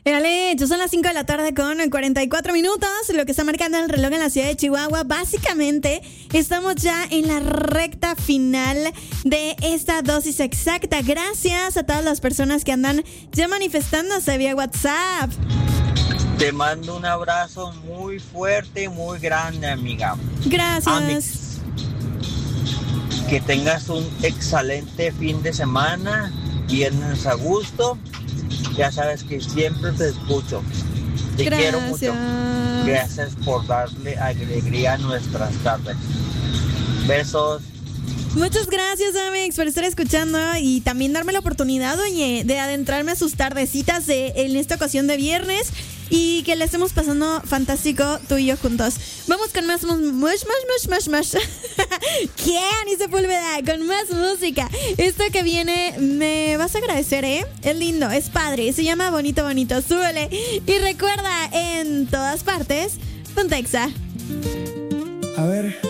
Dale, son las 5 de la tarde con 44 minutos, lo que está marcando el reloj en la ciudad de Chihuahua. Básicamente, estamos ya en la recta final de esta dosis exacta. Gracias a todas las personas que andan ya manifestándose vía WhatsApp. Te mando un abrazo muy fuerte y muy grande, amiga. Gracias. Amix, que tengas un excelente fin de semana, viernes a gusto. Ya sabes que siempre te escucho. Te quiero mucho. Gracias por darle alegría a nuestras tardes. Besos. Muchas gracias, Amix, por estar escuchando y también darme la oportunidad, oye, de adentrarme a sus tardecitas en esta ocasión de viernes y que le estemos pasando fantástico tú y yo juntos. Vamos con más. ¿Qué? Ani Sepúlveda, con más música. Esto que viene, me vas a agradecer, ¿eh? Es lindo, es padre, se llama Bonito Bonito. Súbele. Y recuerda, en todas partes, Pontexa. A ver.